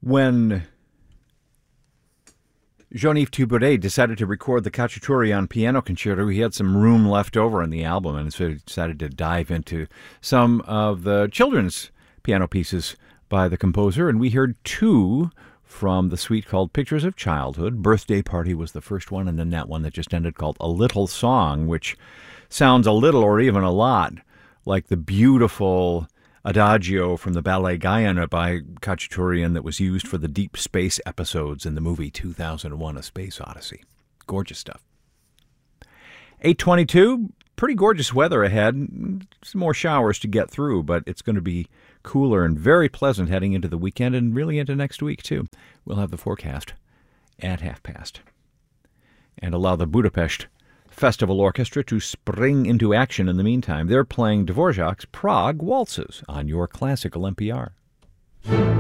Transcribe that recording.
When Jean-Yves Thibaudet decided to record the Cacciatorian piano concerto, he had some room left over in the album, and so he decided to dive into some of the children's piano pieces by the composer, and we heard two from the suite called Pictures of Childhood. Birthday Party was the first one, and then that one that just ended called A Little Song, which sounds a little or even a lot like the beautiful adagio from the ballet Guyana by Khachaturian that was used for the deep space episodes in the movie 2001: A Space Odyssey. Gorgeous stuff. 8:22, pretty gorgeous weather ahead. Some more showers to get through, but it's going to be cooler and very pleasant heading into the weekend and really into next week, too. We'll have the forecast at past. And allow the Budapest Festival Orchestra to spring into action in the meantime. They're playing Dvorak's Prague Waltzes on your Classical NPR.